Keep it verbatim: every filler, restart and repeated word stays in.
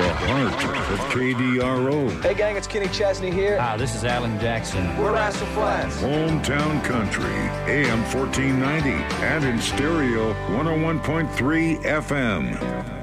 the heart of K D R O. Hey gang, it's Kenny Chesney here. Hi, this is Alan Jackson. We're Rascal Flatts. Hometown Country, A M fourteen ninety, and in stereo, one oh one point three F M.